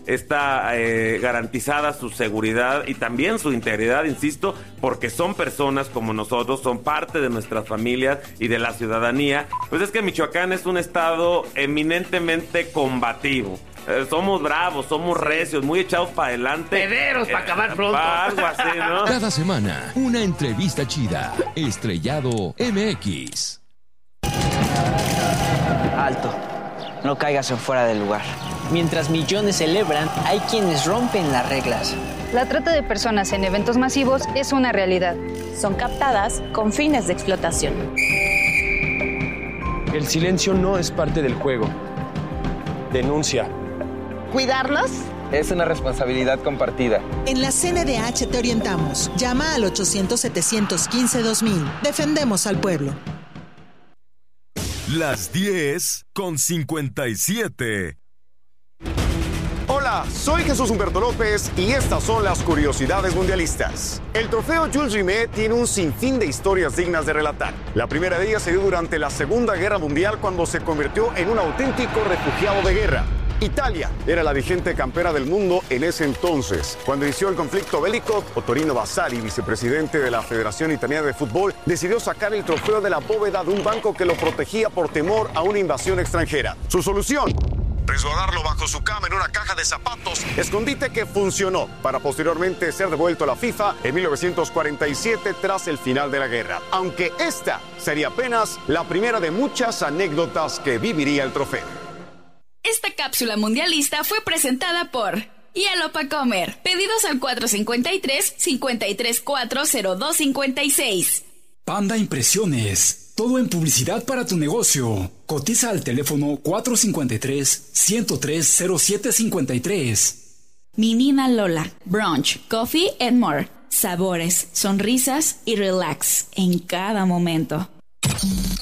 está garantizada su seguridad y también su integridad, insisto, porque son personas como nosotros, son parte de nuestras familias y de la ciudadanía. Pues es que Michoacán es un estado eminentemente combativo. Somos bravos, somos recios, muy echados para adelante. Pederos para acabar pronto. Algo así, ¿no? Cada semana, una entrevista chida. Estrellado MX. Alto. No caigas en fuera del lugar. Mientras millones celebran, hay quienes rompen las reglas. La trata de personas en eventos masivos es una realidad. Son captadas con fines de explotación. El silencio no es parte del juego. Denuncia. ¿Cuidarlos? Es una responsabilidad compartida. En la CNDH te orientamos. Llama al 800-715-2000. Defendemos al pueblo. Las 10:57. Hola, soy Jesús Humberto López y estas son las curiosidades mundialistas. El trofeo Jules Rimet tiene un sinfín de historias dignas de relatar. La primera de ellas se dio durante la Segunda Guerra Mundial cuando se convirtió en un auténtico refugiado de guerra. Italia era la vigente campera del mundo en ese entonces. Cuando inició el conflicto bélico, Ottorino Vasari, vicepresidente de la Federación Italiana de Fútbol, decidió sacar el trofeo de la bóveda de un banco que lo protegía por temor a una invasión extranjera. Su solución: resguardarlo bajo su cama en una caja de zapatos, escondite que funcionó para posteriormente ser devuelto a la FIFA en 1947 tras el final de la guerra. Aunque esta sería apenas la primera de muchas anécdotas que viviría el trofeo. Esta cápsula mundialista fue presentada por Hielo pa' Comer. Pedidos al 453-5340256. Panda Impresiones. Todo en publicidad para tu negocio. Cotiza al teléfono 453-103-0753. Menina Lola. Brunch, coffee and more. Sabores, sonrisas y relax en cada momento.